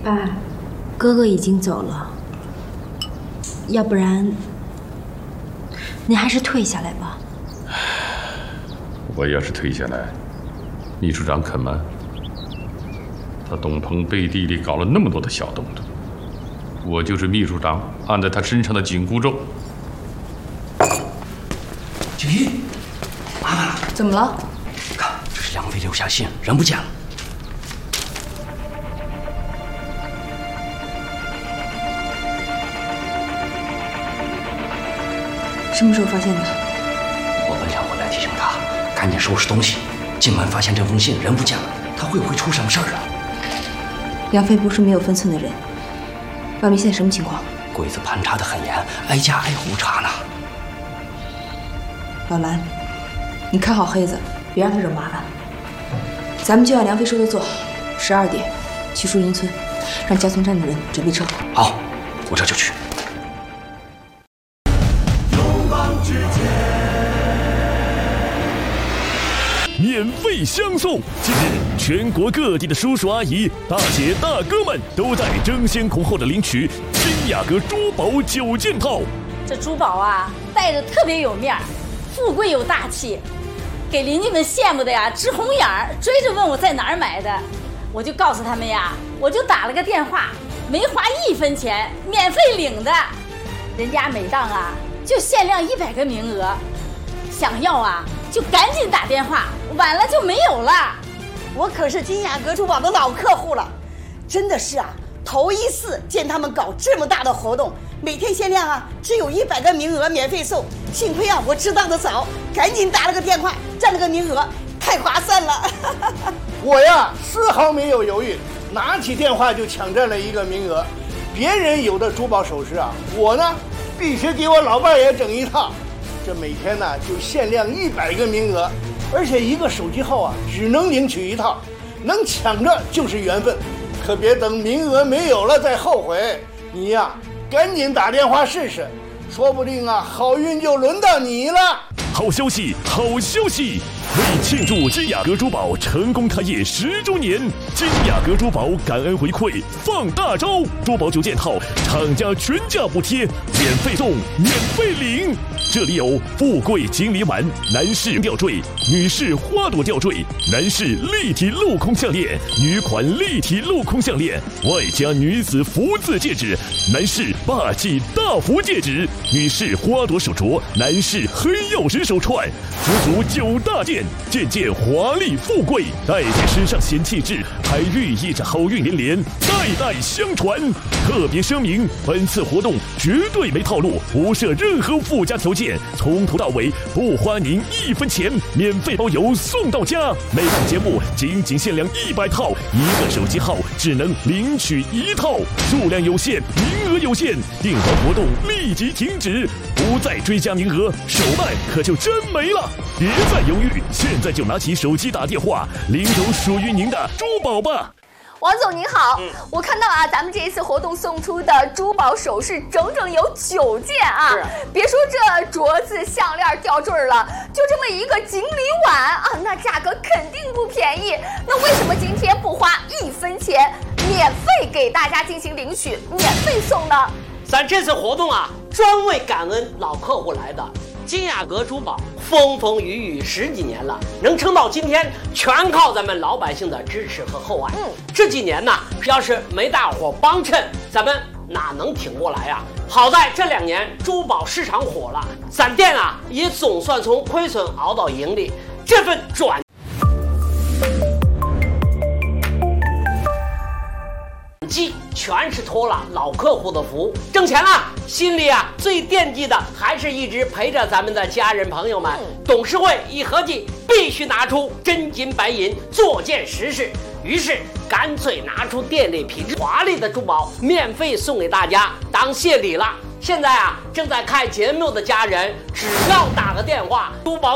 爸，哥哥已经走了，要不然你还是退下来吧。 我要是退下来，秘书长肯吗？他东鹏背地里搞了那么多的小动作，我就是秘书长按在他身上的紧箍咒。 景一，麻烦了， 怎么了？ 看，这是杨飞留下信，人不见了。 什么时候发现的？ 我本想回来提醒他，赶紧收拾东西。进门发现这封信，人不见了，他会不会出什么事儿啊？ 杨飞不是没有分寸的人。外面现在什么情况？ 鬼子盘查得很严，挨家挨户查呢。 老兰，你看好黑子，别让他惹麻烦。咱们就按梁飞说的做，12点去树荫村，让交通站的人准备车。 好，我这就去。 免费相送！近日，全国各地的叔叔阿姨、大姐大哥们都在争先恐后的领取金雅阁珠宝9件套。 这珠宝啊，戴着特别有面儿，富贵有大气，给邻居们羡慕的呀直红眼儿，追着问我在哪儿买的。我就告诉他们呀，我就打了个电话，没花1分钱，免费领的。人家每档啊就限量100个名额，想要啊就赶紧打电话，晚了就没有了。 我可是金雅阁珠宝的老客户了，真的是啊，头一次见他们搞这么大的活动，每天限量啊，只有100个名额免费送。幸亏啊，我知道的早，赶紧打了个电话，占了个名额，太划算了。 我呀，丝毫没有犹豫，拿起电话就抢占了1个名额。别人有的珠宝首饰啊，我呢必须给我老伴也整一套。这每天呢就限量100个名额，而且1个手机号啊只能领取1套，能抢着就是缘分，可别等名额没有了再后悔。你呀，赶紧打电话试试，说不定啊好运就轮到你了。 好消息，好消息！为庆祝金雅阁珠宝成功开业10周年，金雅阁珠宝感恩回馈放大招，珠宝9件套，厂家全价补贴，免费送，免费领。这里有富贵锦鲤碗、男士吊坠、女士花朵吊坠、男士立体镂空项链、女款立体镂空项链，外加女子福字戒指、男士霸气大福戒指、女士花朵手镯、男士黑曜石手串，足足9大件，件件华丽富贵，戴在身上显气质，还寓意着好运连连，代代相传。特别声明，本次活动绝对没套路，不设任何附加条件，从头到尾不花您1分钱，免费包邮送到家。每档节目仅限量100套，1个手机号只能领取1套，数量有限，名额有限，订单活动立即停止，不再追加名额，手办可就真没了。别再犹豫，现在就拿起手机打电话，领走属于您的珠宝吧。 王总您好，我看到啊，咱们这一次活动送出的珠宝首饰整整有9件啊！别说这镯子、项链、吊坠了，就这么一个锦鲤碗啊，那价格肯定不便宜。那为什么今天不花1分钱，免费给大家进行领取，免费送呢？ 咱这次活动啊，专为感恩老客户来的。金雅阁珠宝风风雨雨10几年了，能撑到今天，全靠咱们老百姓的支持和厚爱。这几年呢，要是没大伙帮衬，咱们哪能挺过来呀？好在这2年珠宝市场火了，咱店啊也总算从亏损熬到盈利，这份转机全是托了老客户的福，挣钱了，心里啊最惦记的还是一直陪着咱们的家人朋友们。董事会一合计，必须拿出真金白银做件实事，于是干脆拿出店里品质华丽的珠宝，免费送给大家当谢礼了。现在啊，正在看节目的家人，只要打个电话，珠宝